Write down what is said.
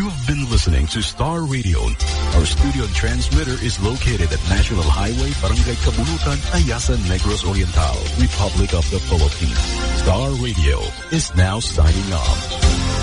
You've been listening to Star Radio. Our studio and transmitter is located at National Highway, Barangay Kabulutan, Ayasan, Negros Oriental, Republic of the Philippines. Star Radio is now signing off.